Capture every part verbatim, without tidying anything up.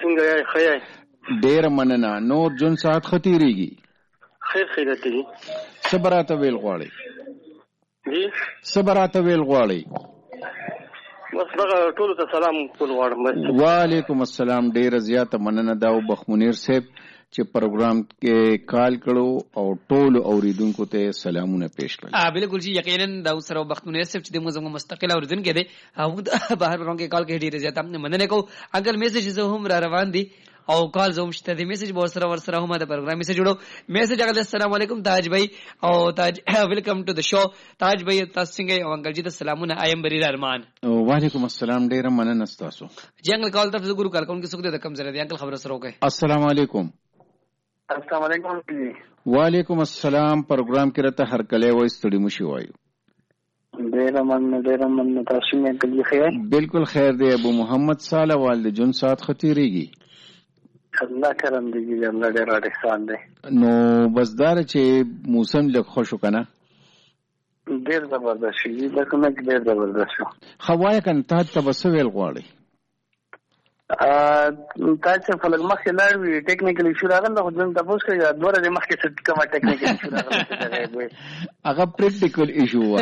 څنګه یې خیر ډیر مننه نور جون سات خطیریږي خیر خیرته دي صبرات ویل غواړي جی صبرات ویل غواړي بس دغه ټول ته سلام کول غواړم وعلیکم السلام ډیر زیاته مننه دا بخمنیر صاحب چې پروګرام کې کال کړو او ټول اوریدونکو ته سلامونه پېښ کړل. اه بالکل جی یقینا دا سره بختونه صاحب چې د موږ مستقل اوریدونکو کې دي او بهر پروګرام کې کال کې ډیر زیاته مننه کو اگر میسج زه هم را روان دي او کال زوم شته د میسج به سره ور سره هم د پروګرام میسج جوړو میسج اگر السلام علیکم تاج بھائی او تاج ویلکم ټو د شو تاج بھائی تاسو څنګه او انکل جی ته سلامونه ایم بری رحمان وعلیکم السلام ډیر مننه تاسو جنگل کال طرف ګورو کال کوم کې څوک د کم زره دي انکل خبر سره وکي السلام علیکم السلام علیکم وعلیکم السلام پروګرام کې راته هر کله وای ستړي مشي وایو ډیر مننه ډیر مننه تاسو څنګه کلی خیر بالکل خیر دی ابو محمد صالح والد جون سات خطیریږي الله کرم دی الله ډیر احسان دی نو بس دار چې موسم لږ خوشو کنه ډیر زبردست شي لکه نه ډیر زبردست شو خوای کنه ته تبسویل غواړي ا تاسو فلک مخه لاړوي ټیکنیکلی شو راغله خو ځن تاسو کې دوره د مخکې څه کومه ټیکنیکلی شو راغله هغه پریکټیکل ایشو و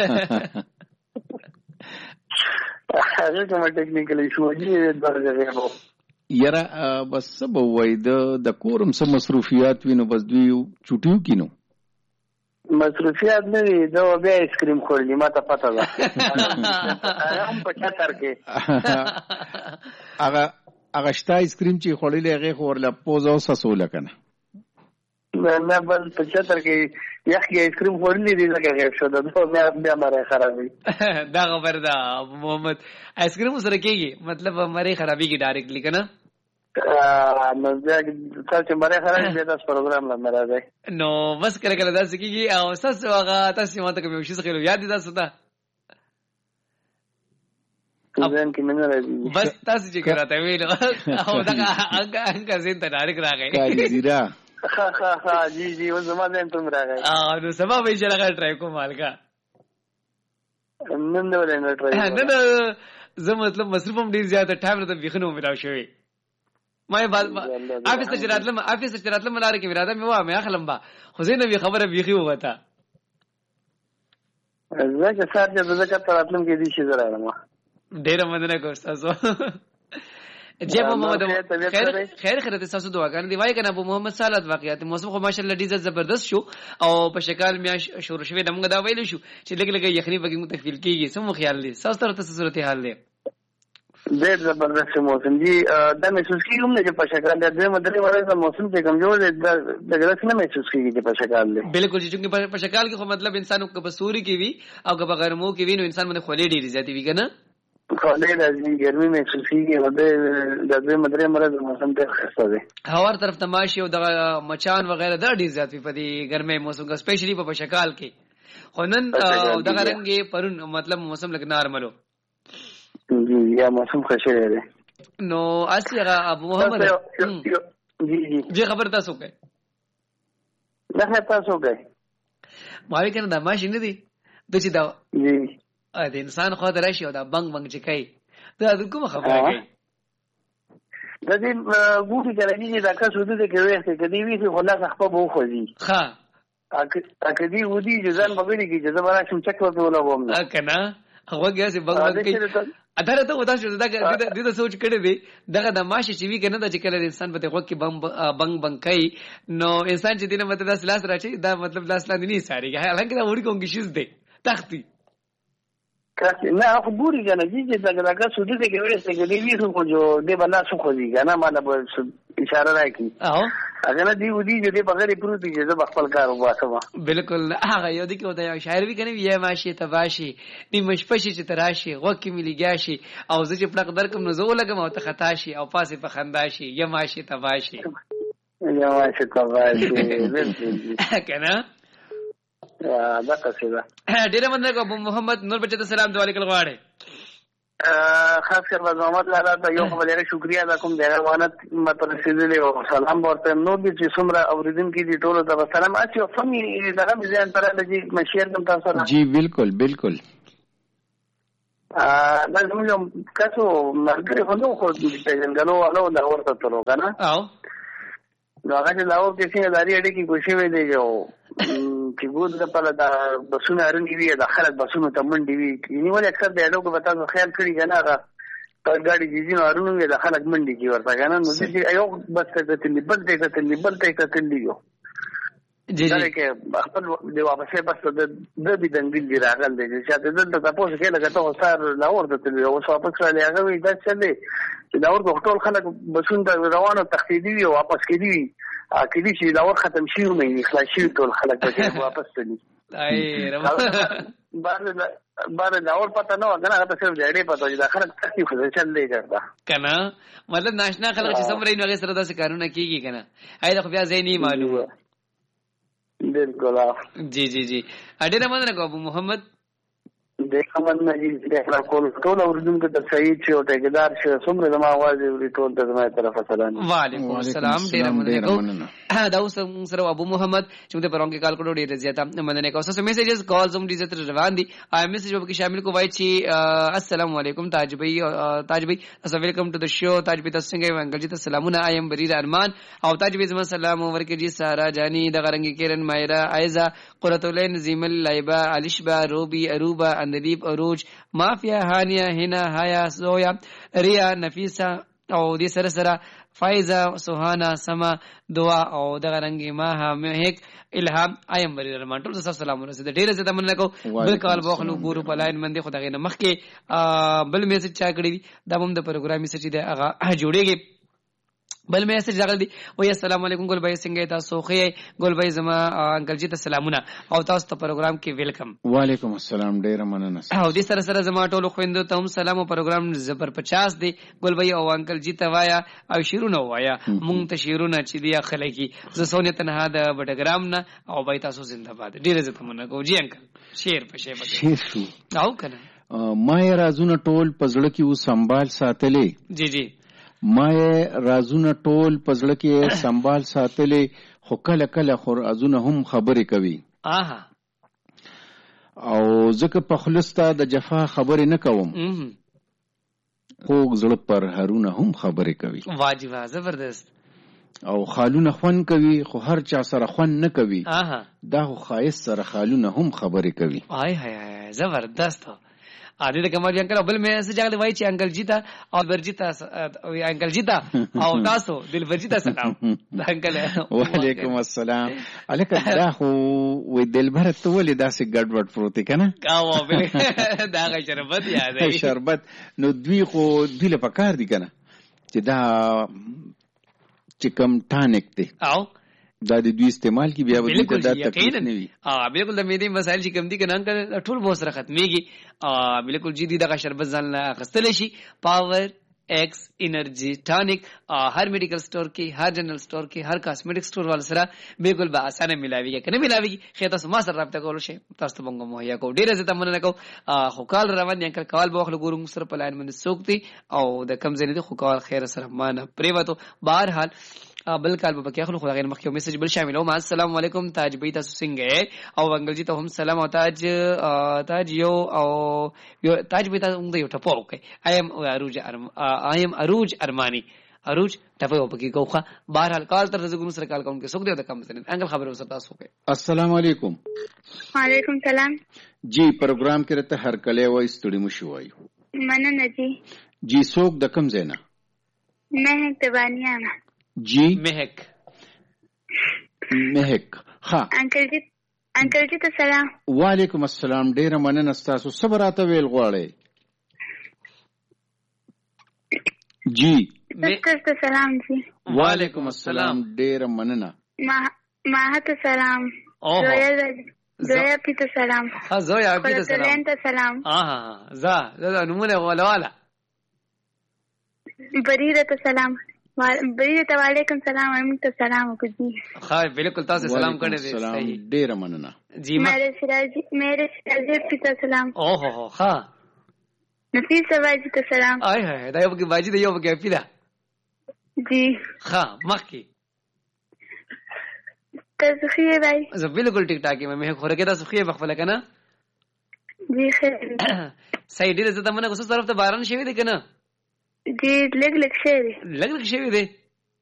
هغه کومه ټیکنیکلی شو دی دوره غیبو یاره بس سبا وای د د کورم سم مصروفیات وینو بس دوی چټیو کینو مصروفیات نه دي دا بیا ایسکریم خورلی ما ته پته ده هم په چتر کې هغه هغه شتا ایسکریم چې خورلی هغه خورله پوز او سسول کنه نه بل په چتر کې یخ کې ایسکریم خورلی دي لکه غیب شو ده بیا بیا مره خرابي دا خبر ده ابو محمد ایسکریم سره کېږي مطلب مره خرابي کی ډایرکټلی کنه نو بیا تاسو مره خرابي بیا تاسو پروګرام لا مره ده نو بس کله کله داسې کېږي او تاسو هغه تاسو ماته کوم شي څه یاد دي تاسو ته ځان کې منه راځي بس تاسو چې کراته ویلو او دا هغه هغه زین ته ډایرکټ راغی کاجی زیرا ها ها ها جی جی و زما دې تم راغی ا نو سبا به چې راغی ټرای کوم مالکا نن نو ولې نه ټرای نه نه زه مطلب مصروف هم ډیر زیاته ټایم راته بيخنو ملاو شوی ما بعد افیس ته راتلم افیس ته راتلم لاره کې وراده مې وا مې اخلم با خو زینب خبره بيخي وته زکه سات دې زکه راتلم کې دي شي زرا ما ډیر مننه کوم تاسو جی ابو محمد خیر خیر خیر تاسو دعاګانې دی وای کنه ابو محمد صالح واقعیت موسم خو ماشاءالله ډیر زبردست شو او په شکل میا شروع شوه دمغه دا ویل شو چې لګ لګ یخنی بګی متفیل کیږي سم خیال دی تاسو تر تاسو صورت حال دی ډیر زبردست موسم دی دا محسوس کیږم نه چې په شکل د دې مدري ورته موسم ته کمزور دی د غلط نه محسوس کیږي په شکل دی بالکل چې په شکل کې خو مطلب انسانو کو بسوري کی وی او کو بغرمو کی وی نو انسان باندې خولې ډیر زیاتې وی کنه خولې راځي ګرمي محسوس کیږي او د دې مدري مرز موسم ته خاصه دی هوار طرف تماشي او د مچان وغیرہ دا ډیر زیات په دې ګرمه موسم کې سپیشلی په شکل کې خنن دغه رنګي پرون مطلب موسم لګ نارملو جی یا موسم خوشاله دی نو اسیغه ابو محمد جی جی جی خبر تاسو کوي نه تاسو کوي ماوی کنه دا ماشین دی د چې دا جی ا د انسان خو درشي او دا بنګ بنګ چې کوي دا کوم خبره کوي د دې ګوټي کړي دا کا سود دې کوي چې کدی وی خو لا خپل بو خو دي ها ا کدی ودی ځان مګني کی چې زما شم چک ورته ولا ووم ا کنه هغه ګاسي بنګ بنګ کوي اته ته ودا شو دا د دې سوچ کړي دی دغه د ماشه چې وی کنه دا چې کله انسان په دغه کې بنګ بنګ بنګ کوي نو انسان چې دینه مته د لاس راچي دا مطلب لاس لاندې نه ساري هغه دا وړي کوم کې شیز دی تختی نه خو ګوري کنه چې دا دا سود دې کوي چې دې وی خو جو دې بلا سو خو دي کنه مالا به اشاره راکړي او اگر دې ودی چې بغیر پروتي چې زه خپل کار وباسم بالکل هغه یو دي کې ودا شاعر وی کنه یې ماشي تباشي نیمه شپشي چې تراشي غوکه ملي ګاشي او زه چې پړق درکم نو زه لګم او ته خطا شي او پاسه په خنداشي یې ماشي تباشي یې ماشي تباشي کنه دا قصیده ډیره مننه کوم محمد نور بچی ته سلام دعا لیکل غواړي خاص کر محمد لاله ته یو خبره شکریا دا کوم دغه وانت مته رسیدلی او سلام ورته نو دي چې څومره اوریدونکو دي ټول ته سلام اچي او فهمي دغه ځان تر لږی مشیر کوم تاسو جی بالکل بالکل دا زموږ کاسو مرګري خو نو خو پیژنګلو والو دا ورته تلو کنه او نو هغه چې لاور کې څنګه داري اړې کې کوشش وې دی یو چې ګود د په دا بسونه رنګي وي د خلک بسونه ته منډي وي یعنی ولې اکثر د اډو کو وتا خیال کړی کنه هغه پر گاڑی جیزی نو ارونو د خلک منډي کی ورته کنه نو چې یو بس ته تللی بل ته تللی بل ته تللی یو جی جی کې خپل دی واپسې بس د د دې دنګل دی راغل دی چې دا د تاسو کې لګا ته سار لاور ته تللی او واپس را لګا وي دا څه دی چې لاور د ټول خلک بسون د روانو تخفیدي او واپس کېدی کېدی چې لاور ختم شي نو نه خلاص شي ټول خلک به واپس تللی ای رب بار بار لاور پته نو کنه هغه صرف جړې پته چې دا خلک تکلیف خو چل دی کرتا کنه مطلب ناشنا خلک چې سمري نو هغه سره داسې کارونه کیږي کنه اې دا خو بیا زینی معلومه بالکل جی جی جی اډه نه مننه ابو محمد دیکھا من جی دیکھا کول ټول اوردون کې د صحیح چې او ټیکدار شه څومره زما आवाज وی ټول د زما طرفه سلام وعلیکم السلام ډیر مننه دا اوس سره ابو محمد چې موږ پرونګه کال کړو ډیر زیاته مننه کوم څه میسجز کالز هم دې تر روان دي آی میسج په کې شامل کو وای چې السلام علیکم تاج بھائی تاج بھائی السلام علیکم ټو د شو تاج بھائی تاسو څنګه انګل جی ته سلامونه ایم بریر ارمان او تاج بھائی زما سلام ورکه جی سارا جانی د غرنګ کیرن مایرا ایزا قرۃ العین زیمل لایبا الشبا روبی اروبا اندلیب اروج مافیا هانیا هنا حیا زویا ریا نفیسا او دې سره سره فایزا سوهانا سما دعا او دغه رنگي ما مهک الهام ایم بری رحمان ټول تاسو سلام ورسېد ډیره زه تمنا کوم بل کال بوخلو ګورو په لاین باندې خدای نه مخ کې بل میسج چا کړی دا هم د پروګرام میسج دی هغه جوړیږي بل میسج راغلی دی وای السلام علیکم ګل بھائی څنګه تاسو خو ګل بھائی زما انکل جی ته سلامونه او تاسو ته پروګرام کې ویلکم وعلیکم السلام ډیر مننه او دې سره سره زما ټول خويندو ته هم سلام او پروګرام زبر پچاس دی ګل بھائی او انکل جی ته وایا او شیرونه وایا مونږ ته شیرونه چې دی خلکی ز سونه تنها د بټګرام نه او بای تاسو زنده باد ډیر زه تمنا کوم جی انکل شیر په شی په شیر شو او کنه ما یې رازونه ټول پزړه کې و سنبال ساتلې جی جی ما یې رازونه ټول پزړه کې سنبال ساتلې خو کله کله خو رازونه هم خبرې کوي آها او ځکه په خلستا د جفا خبرې نه کوم خو زړه پر هرونه هم خبرې کوي واجب زبردست او خالونه خون کوي خو هر چا سره خون نه کوي آها دا خو خایس سره خالونه هم خبرې کوي آی هاي هاي زبردست ا دې کومه انکل بل مې څه جګړه وای چې انکل جیتا او برجیتا او انکل جیتا او تاسو دل برجیتا سلام انکل وعلیکم السلام الکه دا خو وې دلبر ته ولې داسې ګډ وډ پروت کنه کاوه به دا غي شربت یاد دی شربت نو دوی خو دوی له پکار دي کنه چې دا چې کم ټانک دی او دا د دوی استعمال کی بیا به بالکل یقینا اه بالکل د میدی مسائل چې کم دي کنه انکل ټول به سره ختميږي اه بالکل جدي دغه شربت ځان لا غستل شي پاور ایکس انرجی ټانک هر میډیکل سٹور کې هر جنرال سٹور کې هر کاسمیټک سٹور ول سره بالکل به اسانه ملاويږي کنه ملاويږي خې تاسو ما سره رابطه کول شي تاسو ته مونږ مهیا کو ډیره زه تمنه کو خو کال روان دي انکل کال به خپل ګورم سره په لاین باندې سوکتي او د کم زنه دي خو کال خیر سره مانه پریوتو بهر حال بل کال به کې خپل خدای غیر مخکې میسج بل شامل او السلام علیکم تاج بھائی تاسو څنګه او انګل جی ته هم سلام او تاج تاج یو او یو تاج بھائی تاسو موږ یو ټپو کوي ایم اروج ایم اروج ارمانی اروج ټپو پکې کوخه بهر حال کال تر زګونو سره کال کوم کې سوک دی د کم سره انګل خبر وسه تاسو کوي السلام علیکم وعلیکم سلام جی پروګرام کې رته هر کله وای ستړي مو شو وای مننه جی جی سوک د کم زینا مهک تبانیا جی مهک مهک ها انکل جی انکل جی ته سلام وعلیکم السلام ډیر مننه تاسو صبراته ویل غواړئ جی تاسو ته سلام جی وعلیکم السلام ډیر مننه ما ما ته سلام زویا زویا پیته سلام ها زویا پیته سلام قرۃ ته سلام اه زا زا نمونه ولا ولا بریده ته سلام بریده ته وعلیکم سلام امین ته سلام وکړي ها بالکل تاسو سلام کړی دی صحیح ډیر مننه جی میرے سراج میرے سراج پیته سلام او هو هو ها نفیس واجی ته سلام آی هاي دا یو کې واجی دی یو کې پیدا جی ها مخکی تاسو خیر بھائی زه بالکل ټیک ټاک یم مې خورګه تاسو خیر بخفله کنه جی خیر صحیح ډېر زه تمنه کوم. څه طرف ته باران شوی دی کنه؟ جی لګ لګ شوی دی. لګ لګ شوی دی.